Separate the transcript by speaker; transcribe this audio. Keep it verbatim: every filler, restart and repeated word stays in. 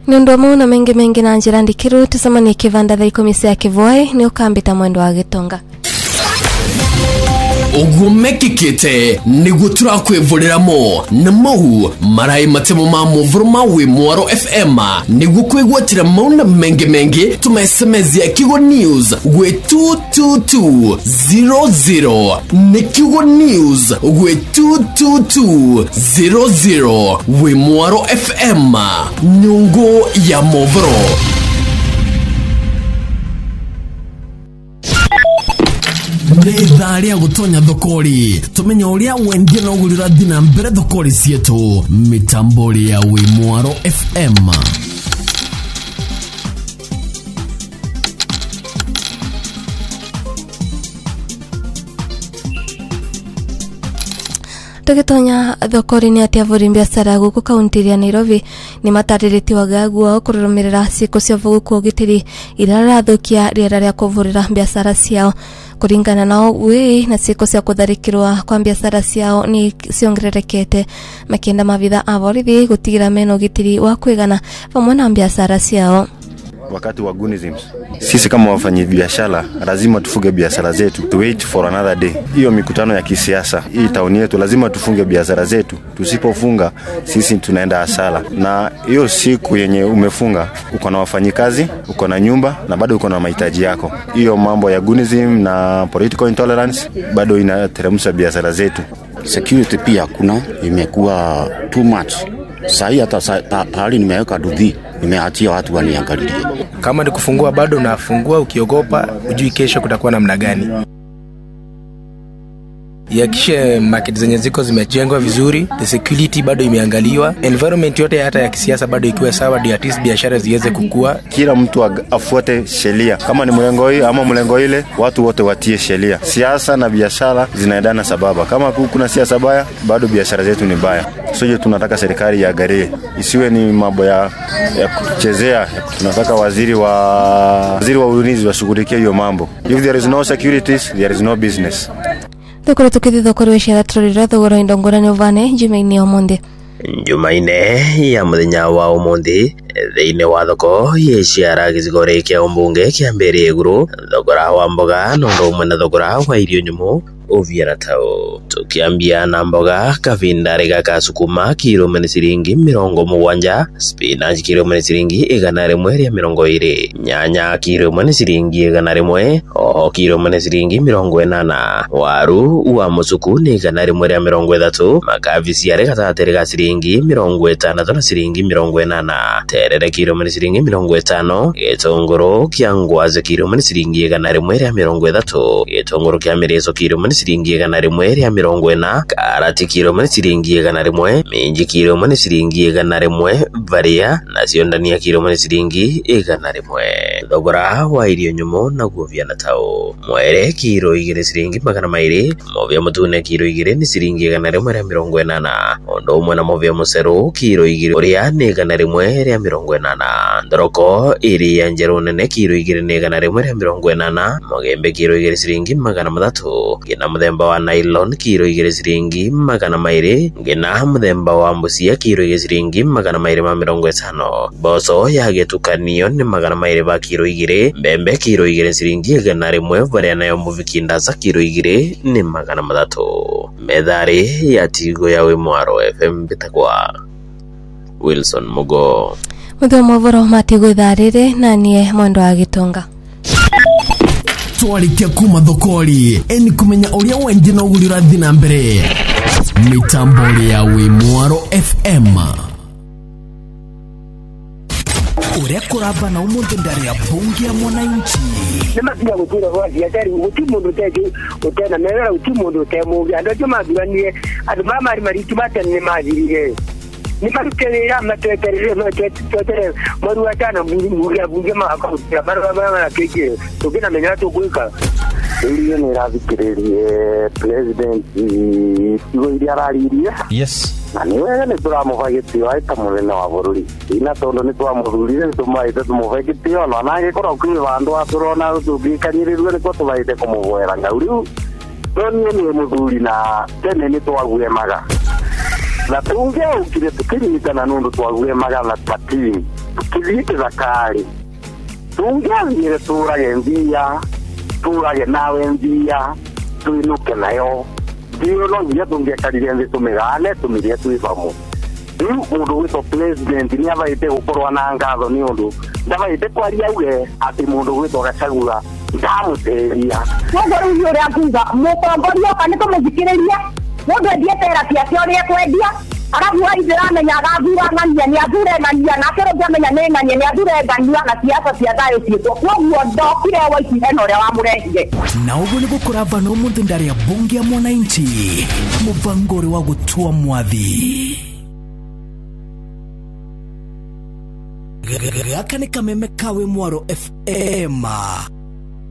Speaker 1: Nyondo muna mengi mengi na njira ndikiru tusamani kivanda thaa ikumi cia kivoi ni ukambita mwendo wa Gitonga.
Speaker 2: Ugumekikite niguo turakwivuriramo na mau marai matemo ma muvuruma wi Mwaro F M niguo kwigwatira mauna mengi mengi tuma S M S ya Kigo News gwe two two two zero zero ni Kigo News gwe two two two zero zero wi Mwaro F M nyungu ya muvuro. Nidharia gutonya thokori tumenya uria wendia na ugurira dina mbere thokori cietu mitambori ya wi Mwaro F M.
Speaker 1: Tugitonya thokori ni atia vuri biashara guku kaunti ya Nairobi ni mataririti wagaguo kurumirira siku cia vuguku gitiri irara thukia riera ria kuvurira biashara ciao kuringana nao we na siku cia kutharikirwa kwa biashara ciao ni ciongererekete makienda mavitha avorithi gutigira meno gitiri wa kwigana pamwe na biashara ciao.
Speaker 3: Wakati wa gunism sisi kama wafanyi biashara lazima tufunge biashara zetu, to wait for another day. Hiyo mikutano ya kisiasa hii tauni yetu lazima tufunge biashara zetu, tusipofunga sisi tunaenda hasara. Na hiyo siku yenye umefunga uko na wafanyikazi, uko na nyumba na bado uko na mahitaji yako, hiyo mambo ya gunism na political intolerance bado inateremsha biashara zetu.
Speaker 4: Security pia kuna imekuwa too much. Sahi hata pahali nimeweka dudhi nimeachia watu waniangalie.
Speaker 5: Kama ni kufungua bado nafungua, ukiogopa ujui kesho kutakuwa namna gani. Yakishe market zenye ziko zimejengwa vizuri, the security bado imeangaliwa, environment yote hata ya kisiasa bado ikiwa sawa, ndio at least biashara ziweze kukua.
Speaker 3: Kila mtu afuate sheria, kama ni mlengo hii ama mlengo ile, watu wote watie sheria. Siasa na biashara zinaendana sababa. Kama kuna siasa baya, bado biashara zetu ni baya. Sio tunataka serikali ya gari isiwe ni mambo ya ya kuchezea. Tunataka waziri wa waziri wa ulinzi washughulikie hiyo mambo. If there is no security, there is no business.
Speaker 1: Thokoro tukithi thokoro weshara turira thogoro indongora ni uvane Jumaine omonde.
Speaker 6: Jumaine ya muthenya wa omonde thiine wa thoko yeshara gizigore kia ombunge kia mbere iguru thogora wa mboga no ndo umwe na thogora wa irio nyumu oviera tao. Tukiambia na mboga kavindari gaka sukuma kilo mene siringi mirongo muwanja, spinach kilo mene siringi igana rimwe ria mirongo iri, nyanya kilo mene siringi igana rimwe, oho kilo mene siringi mirongo enana, waru wa musuku ni igana rimwe ria mirongo ithatu, makavisi yare gatatiri ga siringi mirongo itandatu na siringi mirongo enana, terere kilo mene siringi mirongo itano, gitunguru kia ngwazi kilo mene siringi igana rimwe ria mirongo ithatu, gitunguru kia mireso kilo mene siringi igana rimwe ria mirongo ena, karati kilo mene siringi igana rimwe, minji kilo mene siringi igana rimwe, varia nacio ndania kilo mene siringi igana rimwe. Thogora wa irio nyumu na guovia na tao. Mwere kilo igiri siringi magana mairi, movia mutune kilo igiri ni siringi igana rimwe ria mirongo enana, ondo umwe na movia museru kilo igiri uria ni igana rimwe ria mirongo enana, ndoroko iri ya njeru nene kilo igiri ni igana rimwe ria mirongo enana, mogembe kilo igiri siringi magana mathatu, gina muthemba wa nylon kilo igiri siringi magana mairi, gina muthemba wa mbusia kilo igiri siringi magana mairi ma mirongo itano, boso ya getukanio ni magana mairi ba kilo igiri, mbembe kilo igiri siringi igana rimwe, varia nayo muvikinda za kilo igiri ni magana mathatu. Methari ya Tigo ya wi Mwaro F M bitagwa Wilson Mugo.
Speaker 1: Mutho movoro matigo itharire na nie mwendo wa Gitonga.
Speaker 2: Twarikia kuma thokori eni kumenya uria wendia na ugurira thina mbere mitambori ya wi Mwaro F M. Uria kuraba na umuntu ndari ya bunge ya mwananchi
Speaker 7: nema pia gutira wazi atari guti mundu teju utena mera guti mundu temu andojo maduranie adu mama ari maritu matane mazirire ni marukelera mateterere mateterere maru atana bunge bunge ma akautia baraba na keje tugina menya to kuika iliyo ni ravikiririe president igo iria raririe.
Speaker 3: Yes.
Speaker 7: Na ni wewe ni turamuvagitio aita munene wa bururi ina tondo ni twamuthurire tumaite tumuvagitio no nange kora kwi bandu aturona tugikanyirirwe ni ko tubaite kumugwera ngauri no ni ni muthuri na tene ni twaguemaga na tungeukire tukinyitana nundu twaguye magana tatini tukithite thakari tungeangire turage mbia turage nawe mbia tuinuke nayo ndiyo no nginya tungekarire nthi tumigane tumirie twi vamwe riu mundu witwo president ni avaite gukorwa na ngatho ni undu ndavaite kwaria uge ati mundu witwo Gachagua ndamuteria koguo riu uria kuga mukomboria kana tumujikiriria mundu endie therapy ake uria kwendia arabu aithiramenya agathura ng'ania ni athure ng'ania na kero jamenya ni ng'ania ni athure ng'ania na siasa cia thayo cietwo koguo ndokire waici hena uria wamurehire
Speaker 8: na uguo ni gukora vano mundu ndari ya bunge ya mwananchi muvangori wa gutua mwathi gaka ni kameme kawe Mwaro F M